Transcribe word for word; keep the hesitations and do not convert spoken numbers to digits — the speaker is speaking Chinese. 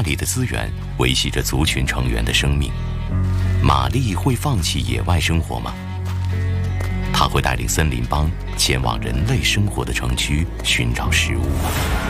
里的资源维系着族群成员的生命。玛丽会放弃野外生活吗？她会带领森林帮前往人类生活的城区寻找食物吗？